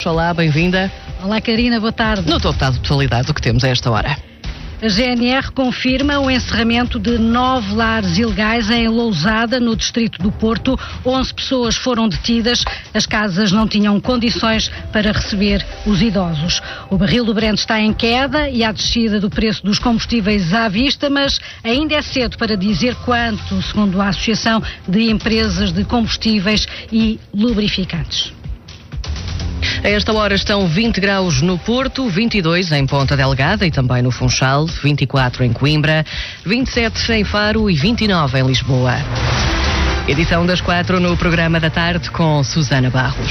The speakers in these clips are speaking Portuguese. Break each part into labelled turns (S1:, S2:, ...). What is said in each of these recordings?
S1: Olá, bem-vinda.
S2: Olá, Karina, boa tarde.
S1: No topo da atualidade, o que temos a esta hora?
S2: A GNR confirma o encerramento de 9 lares ilegais em Lousada, no distrito do Porto. 11 pessoas foram detidas. As casas não tinham condições para receber os idosos. O barril do Brent está em queda e há descida do preço dos combustíveis à vista, mas ainda é cedo para dizer quanto, segundo a Associação de Empresas de Combustíveis e Lubrificantes.
S1: A esta hora estão 20 graus no Porto, 22 em Ponta Delgada e também no Funchal, 24 em Coimbra, 27 em Faro e 29 em Lisboa. Edição das 4 no programa da tarde com Susana Barros.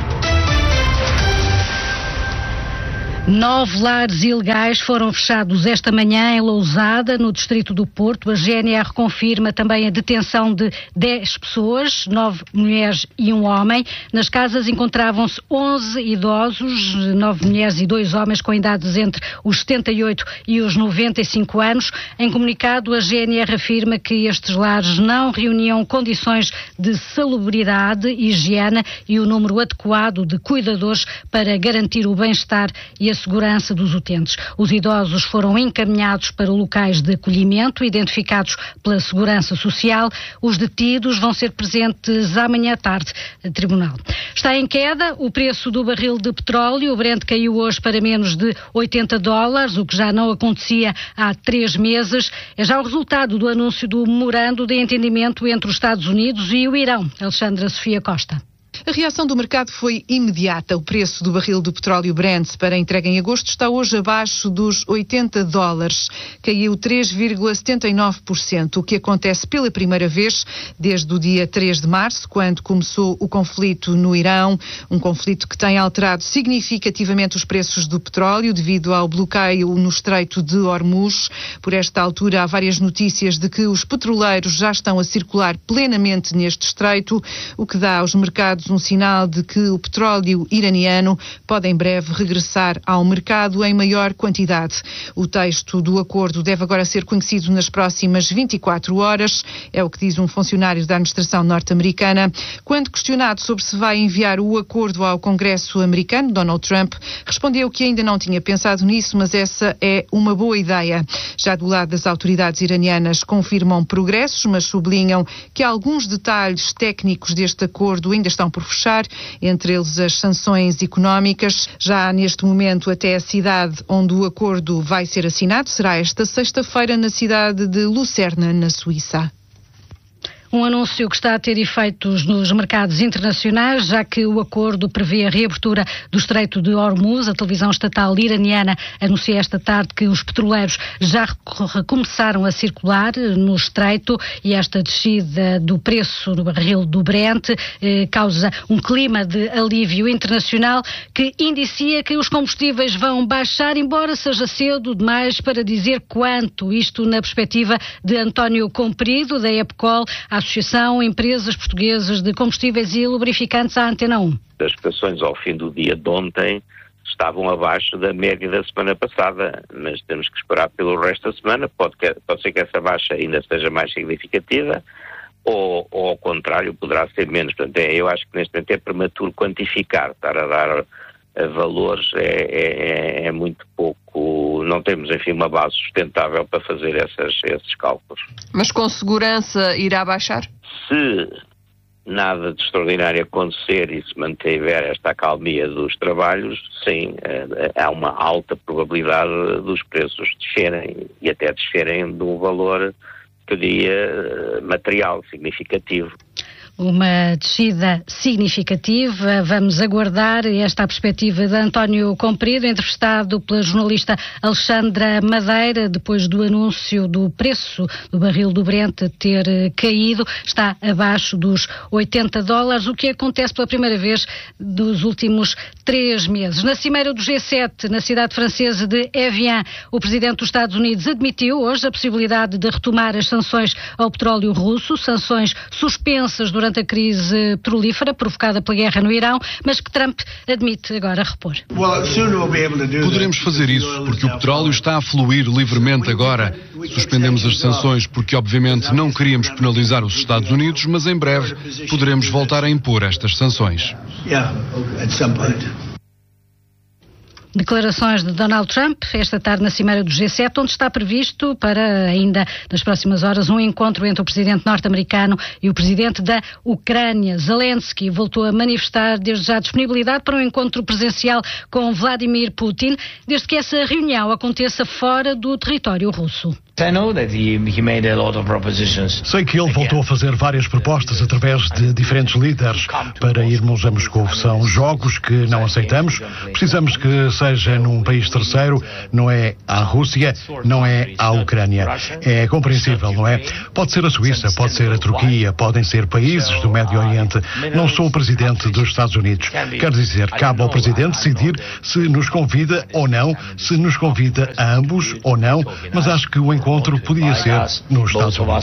S2: 9 lares ilegais foram fechados esta manhã em Lousada, no distrito do Porto. A GNR confirma também a detenção de 10 pessoas, 9 mulheres e 1 homem. Nas casas encontravam-se 11 idosos, 9 mulheres e 2 homens com idades entre os 78 e os 95 anos. Em comunicado, a GNR afirma que estes lares não reuniam condições de salubridade, higiene e o número adequado de cuidadores para garantir o bem-estar e a segurança dos utentes. Os idosos foram encaminhados para locais de acolhimento, identificados pela Segurança Social. Os detidos vão ser presentes amanhã à tarde no tribunal. Está em queda o preço do barril de petróleo. O Brent caiu hoje para menos de $80, o que já não acontecia há 3 meses. É já o resultado do anúncio do memorando de entendimento entre os Estados Unidos e o Irão. Alexandra Sofia Costa.
S3: A reação do mercado foi imediata. O preço do barril do petróleo Brent para entrega em agosto está hoje abaixo dos $80. Caiu 3,79%, o que acontece pela primeira vez desde o dia 3 de março, quando começou o conflito no Irão. Um conflito que tem alterado significativamente os preços do petróleo devido ao bloqueio no Estreito de Hormuz. Por esta altura há várias notícias de que os petroleiros já estão a circular plenamente neste estreito, o que dá aos mercados um sinal de que o petróleo iraniano pode em breve regressar ao mercado em maior quantidade. O texto do acordo deve agora ser conhecido nas próximas 24 horas, é o que diz um funcionário da administração norte-americana. Quando questionado sobre se vai enviar o acordo ao Congresso americano, Donald Trump respondeu que ainda não tinha pensado nisso, mas essa é uma boa ideia. Já do lado das autoridades iranianas confirmam progressos, mas sublinham que alguns detalhes técnicos deste acordo ainda estão por fechar, entre eles as sanções económicas. Já neste momento, até a cidade onde o acordo vai ser assinado será esta sexta-feira na cidade de Lucerna, na Suíça.
S2: Um anúncio que está a ter efeitos nos mercados internacionais, já que o acordo prevê a reabertura do Estreito de Hormuz. A televisão estatal iraniana anuncia esta tarde que os petroleiros já recomeçaram a circular no Estreito e esta descida do preço do barril do Brent causa um clima de alívio internacional que indicia que os combustíveis vão baixar, embora seja cedo demais para dizer quanto. Isto na perspectiva de António Comprido, da EPCOL, a Associação Empresas Portuguesas de Combustíveis e Lubrificantes, à Antena 1.
S4: As cotações ao fim do dia de ontem estavam abaixo da média da semana passada, mas temos que esperar pelo resto da semana. Pode ser que essa baixa ainda seja mais significativa ou ao contrário, poderá ser menos. Portanto, eu acho que neste momento é prematuro quantificar, estar a dar valores é muito pouco, não temos, enfim, uma base sustentável para fazer esses cálculos.
S3: Mas com segurança irá baixar?
S4: Se nada de extraordinário acontecer e se mantiver esta acalmia dos trabalhos, sim, há uma alta probabilidade dos preços descerem e até descerem de um valor, que eu diria, material, significativo.
S2: Uma descida significativa. Vamos aguardar esta perspectiva de António Comprido, entrevistado pela jornalista Alexandra Madeira, depois do anúncio do preço do barril do Brent ter caído, está abaixo dos $80, o que acontece pela primeira vez dos últimos 3 meses. Na cimeira do G7, na cidade francesa de Evian, o presidente dos Estados Unidos admitiu hoje a possibilidade de retomar as sanções ao petróleo russo, sanções suspensas durante a crise petrolífera provocada pela guerra no Irão, mas que Trump admite agora repor.
S5: Poderemos fazer isso, porque o petróleo está a fluir livremente agora. Suspendemos as sanções porque, obviamente, não queríamos penalizar os Estados Unidos, mas em breve poderemos voltar a impor estas sanções.
S2: Declarações de Donald Trump esta tarde na Cimeira do G7, onde está previsto para ainda nas próximas horas um encontro entre o presidente norte-americano e o presidente da Ucrânia. Zelensky voltou a manifestar desde já a disponibilidade para um encontro presencial com Vladimir Putin, desde que essa reunião aconteça fora do território russo.
S6: Sei que ele voltou a fazer várias propostas através de diferentes líderes para irmos a Moscou. São jogos que não aceitamos. Precisamos que seja num país terceiro, não é a Rússia, não é a Ucrânia. É compreensível, não é? Pode ser a Suíça, pode ser a Turquia, podem ser países do Médio Oriente. Não sou o presidente dos Estados Unidos. Quer dizer, cabe ao presidente decidir se nos convida ou não, se nos convida a ambos ou não, mas acho que o encontro podia ser nos Estados Unidos.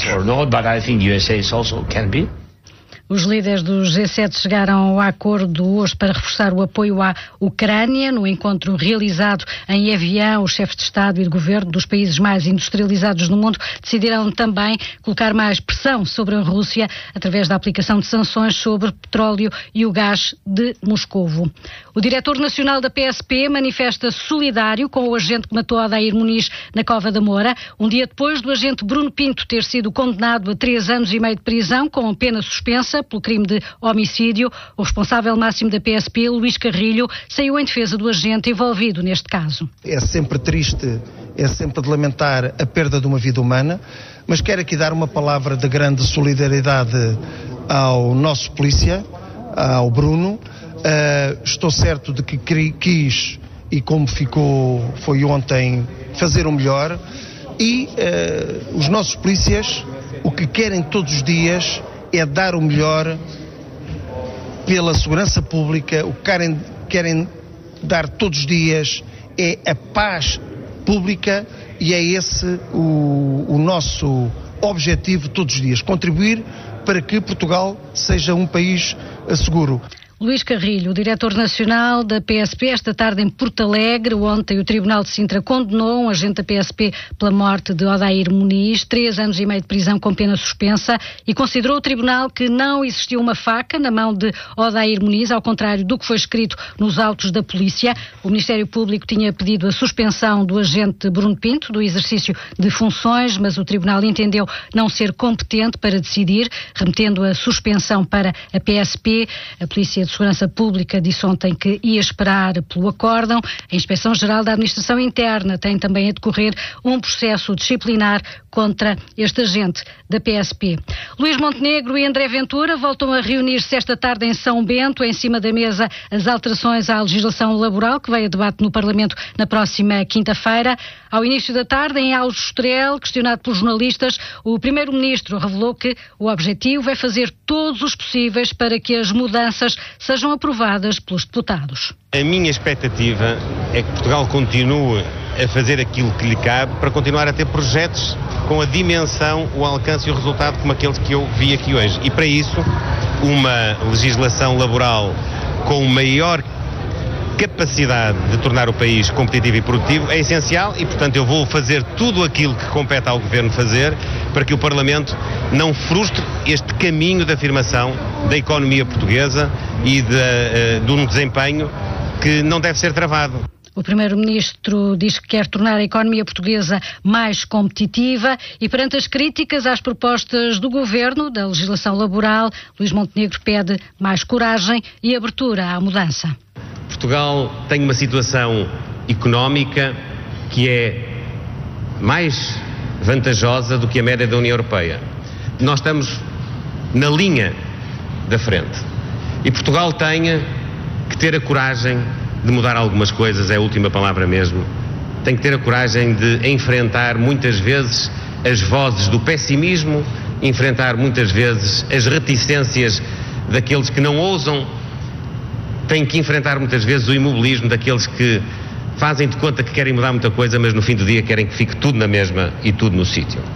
S2: Os líderes do G7 chegaram ao acordo hoje para reforçar o apoio à Ucrânia. No encontro realizado em Evian, os chefes de Estado e de Governo dos países mais industrializados do mundo decidiram também colocar mais pressão sobre a Rússia através da aplicação de sanções sobre o petróleo e o gás de Moscovo. O diretor nacional da PSP manifesta-se solidário com o agente que matou Odair Muniz na Cova da Moura, um dia depois do agente Bruno Pinto ter sido condenado a 3 anos e meio de prisão com pena suspensa pelo crime de homicídio. O responsável máximo da PSP, Luís Carrilho, saiu em defesa do agente envolvido neste caso.
S7: É sempre triste, é sempre de lamentar a perda de uma vida humana, mas quero aqui dar uma palavra de grande solidariedade ao nosso polícia, ao Bruno. Estou certo de que quis, e como foi ontem, fazer o melhor, e os nossos polícias o que querem todos os dias é dar o melhor pela segurança pública. O que querem dar todos os dias é a paz pública, e é esse o nosso objetivo todos os dias, contribuir para que Portugal seja um país seguro.
S2: Luís Carrilho, o diretor nacional da PSP, esta tarde em Porto Alegre. Ontem o Tribunal de Sintra condenou um agente da PSP pela morte de Odair Muniz, 3 anos e meio de prisão com pena suspensa, e considerou o Tribunal que não existiu uma faca na mão de Odair Muniz, ao contrário do que foi escrito nos autos da polícia. O Ministério Público tinha pedido a suspensão do agente Bruno Pinto do exercício de funções, mas o Tribunal entendeu não ser competente para decidir, remetendo a suspensão para a PSP. A Polícia de Segurança Pública disse ontem que ia esperar pelo acórdão. A Inspeção-Geral da Administração Interna tem também a decorrer um processo disciplinar contra este agente da PSP. Luís Montenegro e André Ventura voltam a reunir-se esta tarde em São Bento, em cima da mesa as alterações à legislação laboral que veio a debate no Parlamento na próxima quinta-feira. Ao início da tarde, em Aljustrel, questionado pelos jornalistas, o Primeiro-Ministro revelou que o objetivo é fazer todos os possíveis para que as mudanças sejam aprovadas pelos deputados.
S8: A minha expectativa é que Portugal continue a fazer aquilo que lhe cabe para continuar a ter projetos com a dimensão, o alcance e o resultado como aqueles que eu vi aqui hoje. E para isso, uma legislação laboral com maior capacidade de tornar o país competitivo e produtivo é essencial, e portanto eu vou fazer tudo aquilo que compete ao Governo fazer para que o Parlamento não frustre este caminho de afirmação da economia portuguesa e de um desempenho que não deve ser travado.
S2: O Primeiro-Ministro diz que quer tornar a economia portuguesa mais competitiva, e perante as críticas às propostas do Governo da legislação laboral, Luís Montenegro pede mais coragem e abertura à mudança.
S8: Portugal tem uma situação económica que é mais vantajosa do que a média da União Europeia. Nós estamos na linha da frente. E Portugal tem que ter a coragem de mudar algumas coisas, é a última palavra mesmo. Tem que ter a coragem de enfrentar muitas vezes as vozes do pessimismo, enfrentar muitas vezes as reticências daqueles que não ousam. Tem que enfrentar muitas vezes o imobilismo daqueles que fazem de conta que querem mudar muita coisa, mas no fim do dia querem que fique tudo na mesma e tudo no sítio.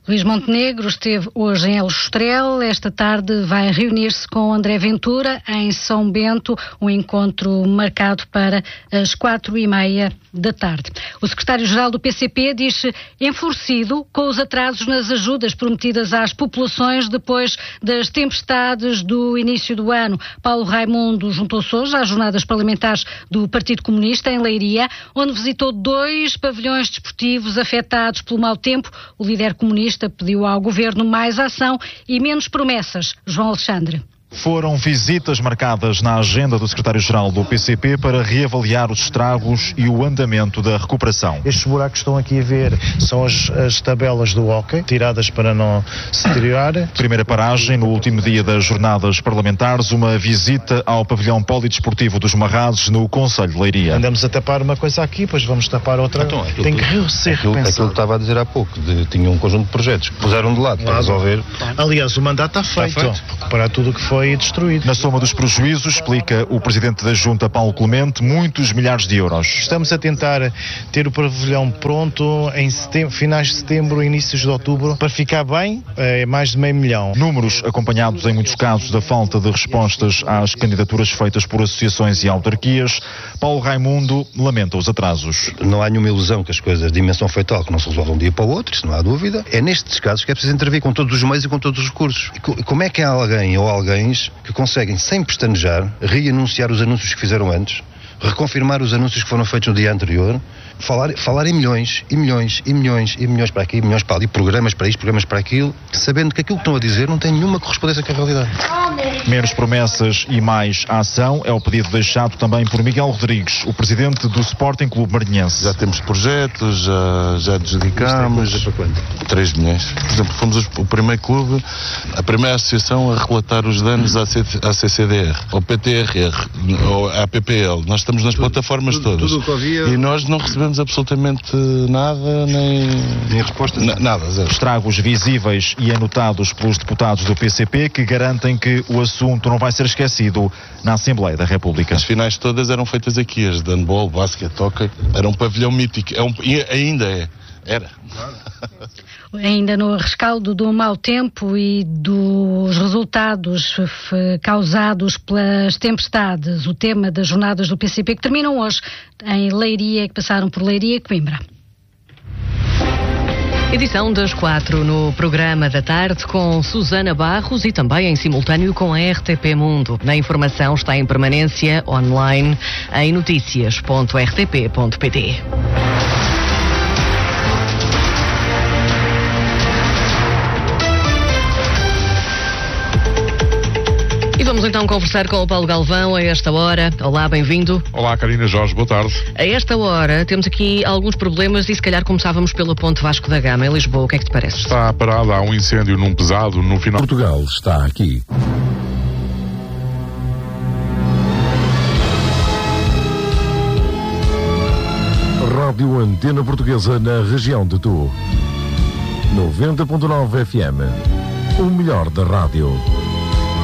S2: Luís Montenegro esteve hoje em Aljustrel. Esta tarde vai reunir-se com André Ventura em São Bento, um encontro marcado para as 4:30 da tarde. O secretário-geral do PCP diz-se enfurecido com os atrasos nas ajudas prometidas às populações depois das tempestades do início do ano. Paulo Raimundo juntou-se hoje às jornadas parlamentares do Partido Comunista em Leiria, onde visitou 2 pavilhões desportivos afetados pelo mau tempo. O líder comunista pediu ao governo mais ação e menos promessas. João Alexandre.
S9: Foram visitas marcadas na agenda do secretário-geral do PCP para reavaliar os estragos e o andamento da recuperação.
S7: Estes buracos que estão aqui a ver são as tabelas do hóquei, tiradas para não se deteriorar.
S9: Primeira paragem no último dia das jornadas parlamentares, uma visita ao pavilhão polidesportivo dos Marrazes no Concelho de Leiria.
S7: Andamos a tapar uma coisa aqui, depois vamos tapar outra.
S10: Então,
S7: tem que ser repensado.
S10: Aquilo que estava a dizer há pouco, tinha um conjunto de projetos que puseram de lado para resolver.
S7: Aliás, o mandato está feito. Para tudo o que foi destruído.
S9: Na soma dos prejuízos, explica o presidente da Junta, Paulo Clemente, muitos milhares de euros.
S7: Estamos a tentar ter o pavilhão pronto em finais de setembro, inícios de outubro, para ficar bem, é mais de $500 mil.
S9: Números acompanhados em muitos casos da falta de respostas às candidaturas feitas por associações e autarquias. Paulo Raimundo lamenta os atrasos.
S10: Não há nenhuma ilusão que as coisas de dimensão fetal que não se resolvem de um dia para o outro, isso não há dúvida. É nestes casos que é preciso intervir com todos os meios e com todos os recursos. E como é que há alguém ou alguém que conseguem, sem pestanejar, reanunciar os anúncios que fizeram antes, reconfirmar os anúncios que foram feitos no dia anterior, falar em milhões, e milhões, e milhões, e milhões para aqui, e milhões para ali, programas para isto, programas para aquilo, sabendo que aquilo que estão a dizer não tem nenhuma correspondência com a realidade.
S9: Menos promessas e mais ação é o pedido deixado também por Miguel Rodrigues, o presidente do Sporting Clube Marinhense.
S11: Já temos projetos, já adjudicámos 3 milhões. Por exemplo, fomos o primeiro clube, a primeira associação a relatar os danos à CCDR, ao PTRR, à PPL. Nós estamos nas plataformas todas. E nós não recebemos absolutamente nada, nem resposta. Nada, zero.
S9: Estragos visíveis e anotados pelos deputados do PCP que garantem que o assunto não vai ser esquecido na Assembleia da República.
S11: As finais todas eram feitas aqui, as de handball, basquete, hóquei. Era um pavilhão mítico. Ainda é. Era.
S2: Ainda no rescaldo do mau tempo e dos resultados causados pelas tempestades, o tema das jornadas do PCP que terminam hoje em Leiria, que passaram por Leiria e Coimbra.
S1: Edição das 4 no programa da tarde com Susana Barros e também em simultâneo com a RTP Mundo. A informação está em permanência online em noticias.rtp.pt. Vamos então conversar com o Paulo Galvão a esta hora. Olá, bem-vindo.
S12: Olá, Carina Jorge, boa tarde.
S1: A esta hora temos aqui alguns problemas e se calhar começávamos pela Ponte Vasco da Gama, em Lisboa. O que é que te parece?
S12: Está parado, há um incêndio num pesado no final...
S13: Portugal está aqui. Rádio Antena Portuguesa na região de Tu. 90.9 FM. O melhor da rádio.